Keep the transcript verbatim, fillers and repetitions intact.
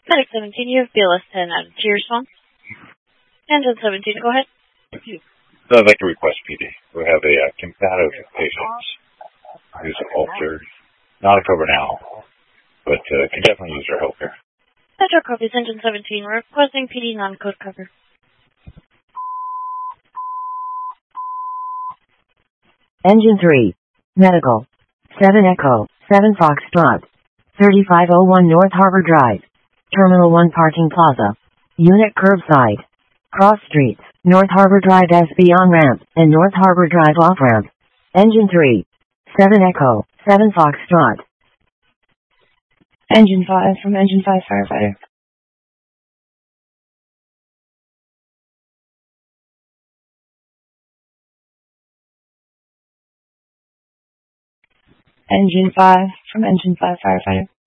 Medic seventeen, you have B L S ten out of your response. Engine seventeen, go ahead. So I'd like to request P D. We have a uh, combative patient who's altered, not a cover now, but uh, can definitely use our help here. Metro copies, Engine seventeen, we're requesting P D non-code cover. Engine three, medical, seven Echo, seven Foxtrot, thirty-five oh one North Harbor Drive, Terminal one Parking Plaza, Unit Curbside, Cross Streets, North Harbor Drive S B on-ramp, and North Harbor Drive off-ramp. Engine three, seven Echo, seven Foxtrot. Engine five from Engine five Firefighter. Engine five from Engine five Firefighter.